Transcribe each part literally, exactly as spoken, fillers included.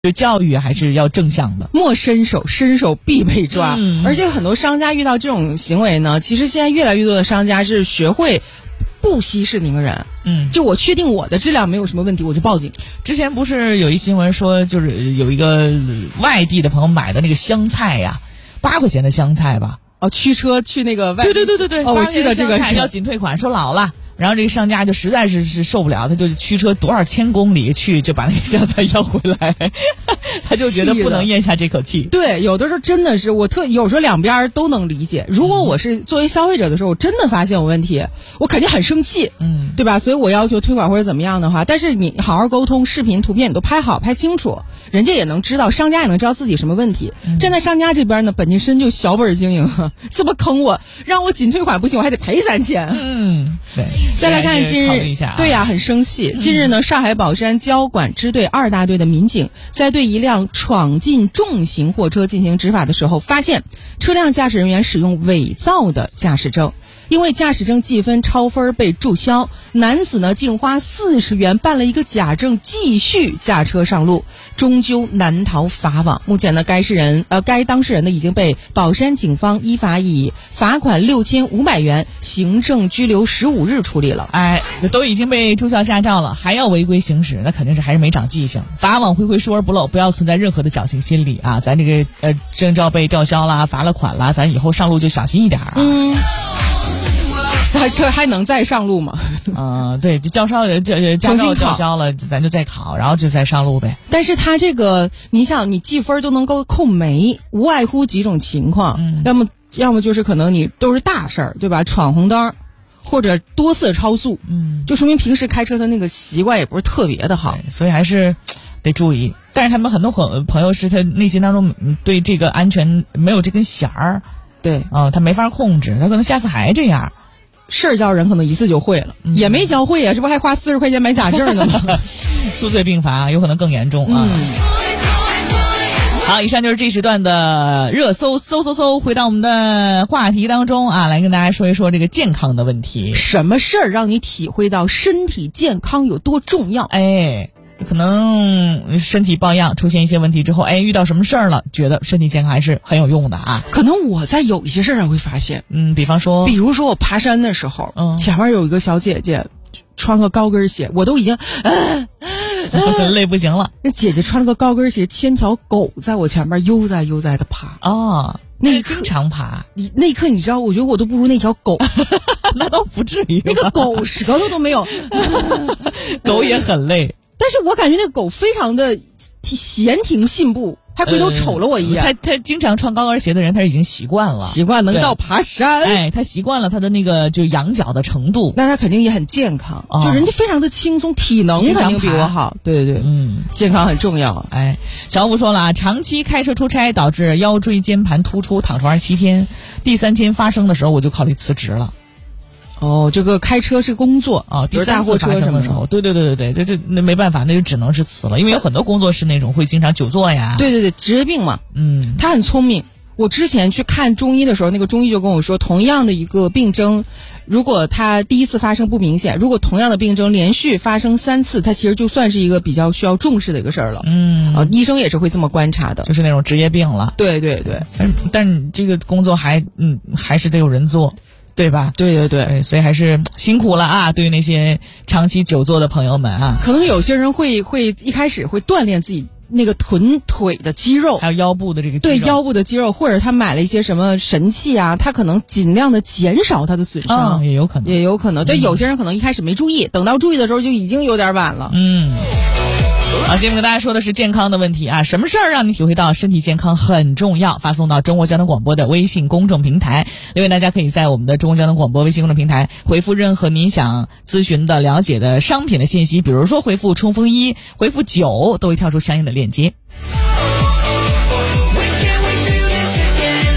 就教育还是要正向的， 莫伸手，伸手必被抓。 嗯、 而且很多商家遇到这种行为呢，其实现在越来越多的商家是学会不息事宁人。 嗯， 就我确定我的质量没有什么问题，我就报警。 之前不是有一新闻说，就是有一个外地的朋友买的那个香菜呀，八块钱的香菜吧？ 哦，驱车去那个外对对对对对， 哦，我记得这个是要紧退款，说老了。然后这个商家就实在是是受不了，他就驱车多少千公里去，就把那个香菜要回来，他就觉得不能咽下这口气。 对，有的时候真的是我特有时候两边都能理解。如果我是作为消费者的时候，我真的发现有问题，我肯定很生气，嗯，对吧？所以我要求退款或者怎么样的话，但是你好好沟通，视频、图片你都拍好、拍清楚，人家也能知道，商家也能知道自己什么问题。嗯、站在商家这边呢，本身就小本经营，这么坑我，让我仅退款不行，我还得赔三千。 嗯，对。 再来看近日， 啊、 对呀、啊，很生气。近日呢，上海宝山交管支队二大队的民警在对一辆闯进重型货车进行执法的时候，发现车辆驾驶人员使用伪造的驾驶证。因为驾驶证记分超分被注销，男子呢竟花四十元办了一个假证，继续驾车上路，终究难逃法网。目前呢，该事人呃该当事人呢已经被宝山警方依法以罚款六千五百元、行政拘留十五日处理了。 哎，都已经被注销驾照了，还要违规行驶，那肯定是还是没长记性。法网恢恢，疏而不漏，不要存在任何的侥幸心理啊！咱这个呃证照被吊销啦，罚了款啦，咱以后上路就小心一点啊。 嗯。还可还能再上路吗？ 嗯、呃，对，就驾照驾驾照吊销了，咱就再考，然后就再上路呗。 但是他这个，你想，你记分都能够扣没，无外乎几种情况，嗯、要么要么就是可能你都是大事儿，对吧？闯红灯，或者多次超速，嗯，就说明平时开车的那个习惯也不是特别的好， 所以还是得注意。但是他们很多朋朋友是他内心当中对这个安全没有这根弦儿， 对， 啊、呃，他没法控制，他可能下次还这样。 事儿教人可能一次就会了，嗯、也没教会啊，这不还花四十块钱买假证呢吗？ 数罪并罚，有可能更严重啊。嗯、好，以上就是这时段的热搜，搜搜搜，回到我们的话题当中啊，来跟大家说一说这个健康的问题。 什么事儿让你体会到身体健康有多重要？ 哎。可能身体抱恙出现一些问题之后，哎，遇到什么事儿了，觉得身体健康还是很有用的啊。 可能我在有一些事儿上会发现， 嗯，比方说， 比如说我爬山的时候，嗯，前面有一个小姐姐穿个高跟鞋，我都已经，呃呃、累不行了。 那姐姐穿了个高跟鞋，牵条狗在我前面悠哉悠哉的爬。 哦，那个经常爬， 你那一刻你知道，我觉得我都不如那条狗。 那倒不至于， 那个狗舌头都没有， 狗也很累。 但是我感觉那个狗非常的闲庭信步，还回头瞅了我一眼。 呃、他他经常穿高跟鞋的人，他已经习惯了， 习惯能到爬山。 哎，他习惯了他的那个就仰角的程度， 那他肯定也很健康，哦、就人家非常的轻松，体能肯定比我好。对对对，嗯，健康很重要。 哎，小吴说了啊，长期开车出差导致腰椎间盘突出，躺床上七天，第三天发生的时候我就考虑辞职了。 哦，这个开车是工作啊，第三次发生的时候，对对对对对，这这那没办法，那就只能是辞了，因为有很多工作是那种会经常久坐呀。 对对对，职业病嘛。嗯，他很聪明。我之前去看中医的时候，那个中医就跟我说，同样的一个病症，如果他第一次发生不明显，如果同样的病症连续发生三次，它其实就算是一个比较需要重视的一个事儿了。嗯，啊，医生也是会这么观察的， 就是那种职业病了。 对对对， 但但这个工作还嗯还是得有人做。对吧？ 对对对， 对，所以还是辛苦了啊！对于那些长期久坐的朋友们啊， 可能有些人会会一开始会锻炼自己那个臀腿的肌肉， 还有腰部的这个肌肉， 对腰部的肌肉，或者他买了一些什么神器啊，他可能尽量的减少他的损伤， 哦、也有可能， 也有可能。对、嗯，有些人可能一开始没注意，等到注意的时候就已经有点晚了。 嗯。好，今天跟大家说的是健康的问题啊，什么事儿让你体会到身体健康很重要？发送到中国交通广播的微信公众平台，另外大家可以在我们的中国交通广播微信公众平台回复任何您想咨询的、了解的商品的信息，比如说回复冲锋衣、回复九，都会跳出相应的链接。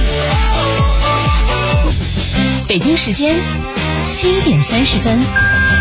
北京时间七点三十分。